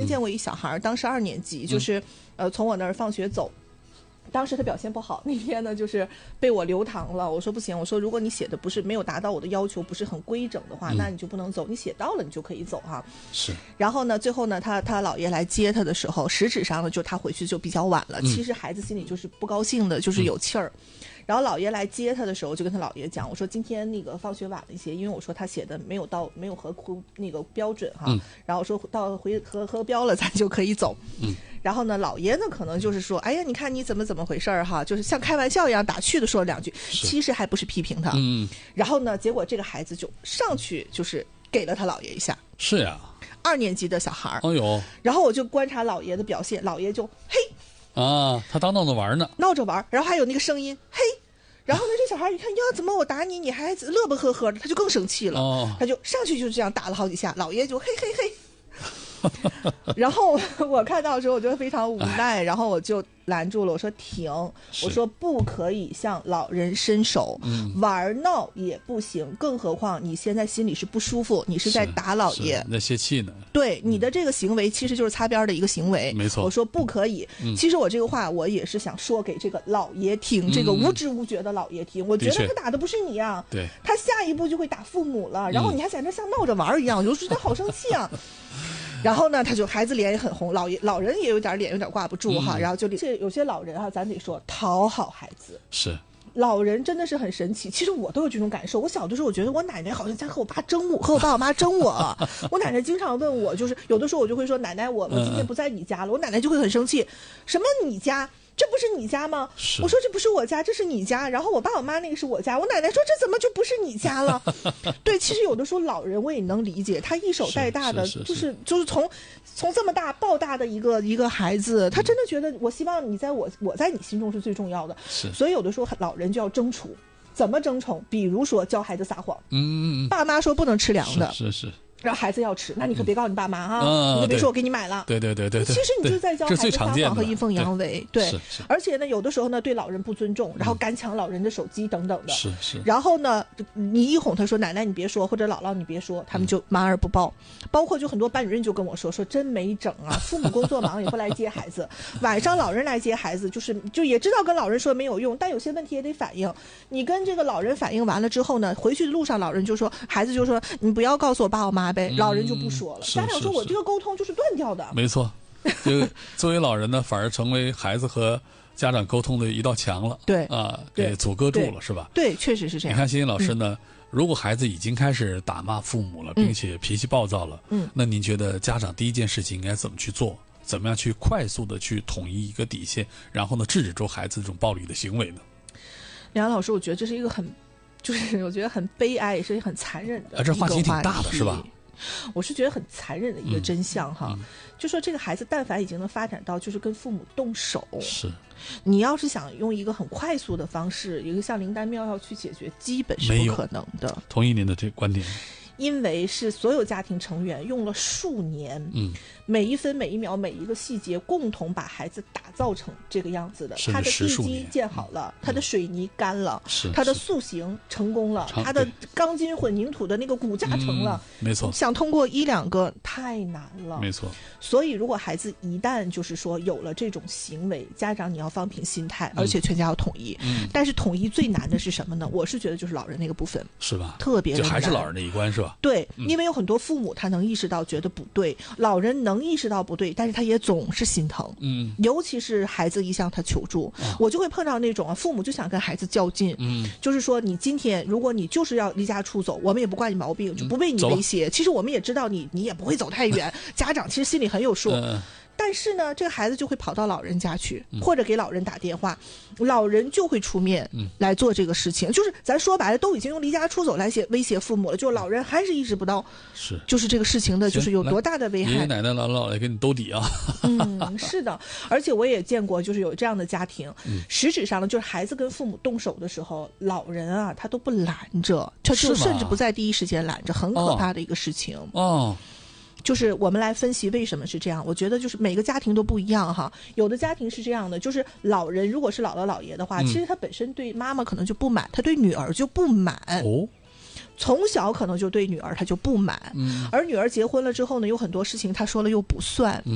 见过一小孩，当时2年级，就是从我那儿放学走。当时他表现不好，那天呢就是被我留堂了。我说不行，我说如果你写的不是没有达到我的要求，不是很规整的话，那你就不能走。你写到了，你就可以走哈。 是。 然后呢，最后呢，他姥爷来接他的时候，实质上呢，就他回去就比较晚了。其实孩子心里就是不高兴的，就是有气儿。然后姥爷来接他的时候，就跟他姥爷讲，我说今天那个放学晚了一些，因为我说他写的没有合那个标准哈。然后我说到合标了，咱就可以走。然后呢，姥爷呢可能就是说，哎呀，你看你怎么回事儿哈，就是像开玩笑一样打趣的说了2句，其实还不是批评他。然后呢，结果这个孩子就上去就是给了他姥爷一下。 是呀 ，2年级的小孩。 哎呦。 然后我就观察姥爷的表现，姥爷就嘿。 啊，他当闹着玩呢， 闹着玩，然后还有那个声音嘿，然后呢这小孩一看呀，怎么我打你，你还乐不呵呵的，他就更生气了。他就上去就这样打了好几下，姥爷就嘿嘿嘿。然后我看到的时候我就非常无奈，然后我就拦住了，我说停，我说不可以向老人伸手，玩闹也不行，更何况你现在心里是不舒服，你是在打老爷， 在泄气呢。 对，你的这个行为其实就是擦边的一个行为， 没错。 我说不可以。其实我这个话我也是想说给这个老爷听，这个无知无觉的老爷听。我觉得他打的不是你啊， 对， 他下一步就会打父母了，然后你还在那像闹着玩一样，我就觉得好生气啊。然后呢，孩子脸也很红，老人也有点脸有点挂不住哈。然后就有些老人哈，咱得说讨好孩子是。 老人真的是很神奇，其实我都有这种感受。我小的时候，我觉得我奶奶好像在和我爸争我，和我爸我妈争我。我奶奶经常问我，就是有的时候我就会说：“奶奶，我今天不在你家了。”我奶奶就会很生气，什么你家？这不是你家吗？我说这不是我家，这是你家。然后我爸我妈那个是我家。我奶奶说这怎么就不是你家了？对，其实有的时候老人我也能理解，他一手带大的，就是从这么大抱大的一个孩子，他真的觉得我希望你在我在你心中是最重要的。所以有的时候老人就要争宠，怎么争宠？比如说教孩子撒谎，爸妈说不能吃凉的， 是。 让孩子要吃，那你可别告诉你爸妈哈，你可别说我给你买了。 对。其实你就在教孩子撒谎和阴奉阳违。对，而且呢，有的时候呢，对老人不尊重，然后敢抢老人的手机等等的。 是。 然后呢，你一哄他说奶奶你别说，或者姥姥你别说，他们就瞒而不报。包括就很多班主任就跟我说真没整啊，父母工作忙也不来接孩子，晚上老人来接孩子，就也知道跟老人说没有用，但有些问题也得反映。你跟这个老人反映完了之后呢，回去的路上老人就说，孩子就说你不要告诉我爸我妈呗，老人就不说了。家长说我这个沟通就是断掉的。 没错，就作为老人呢，反而成为孩子和家长沟通的一道墙了。 对啊，给阻隔住了，是吧？ 对，确实是这样。 你看欣欣老师呢，如果孩子已经开始打骂父母了，并且脾气暴躁了，那您觉得家长第一件事情应该怎么去做？怎么样去快速的去统一一个底线，然后呢制止住孩子这种暴力的行为呢？ 梁老师，我觉得这是一个就是我觉得很悲哀，也是很残忍的。 这话题挺大的，是吧？ 我是觉得很残忍的一个真相哈，就说这个孩子但凡已经能发展到就是跟父母动手， 是你要是想用一个很快速的方式，一个像灵丹妙药去解决，基本是不可能的。 同意您的这个观点。 因为是所有家庭成员用了数年，每一分每一秒每一个细节共同把孩子打造成这个样子的。他的地基建好了，他的水泥干了，他的塑形成功了，他的钢筋混凝土的那个骨架成了。 没错， 想通过1-2个太难了。 没错。 所以如果孩子一旦就是说有了这种行为，家长你要放平心态，而且全家要统一。但是统一最难的是什么呢？我是觉得就是老人那个部分， 是吧？ 特别的难， 就还是老人那一关，是吧？ 对，因为有很多父母他能意识到觉得不对，老人能意识到不对，但是他也总是心疼。尤其是孩子一向他求助，我就会碰到那种父母就想跟孩子较劲，就是说你今天如果你就是要离家出走，我们也不惯你毛病，就不被你威胁。其实我们也知道你也不会走太远，家长其实心里很有数。但是呢，这个孩子就会跑到老人家去，或者给老人打电话，老人就会出面来做这个事情。就是咱说白了，都已经用离家出走来威胁父母了，就老人还是意识不到，就是这个事情的就是有多大的危害。 爷爷奶奶姥姥来给你兜底啊。 是的，而且我也见过，就是有这样的家庭，实质上呢，就是孩子跟父母动手的时候，老人啊他都不拦着，他就甚至不在第一时间拦着，很可怕的一个事情。就是我们来分析为什么是这样，我觉得就是每个家庭都不一样哈。有的家庭是这样的，就是老人如果是姥姥姥爷的话，其实他本身对妈妈可能就不满，他对女儿就不满。从小可能就对女儿他就不满，而女儿结婚了之后呢，有很多事情他说了又不算。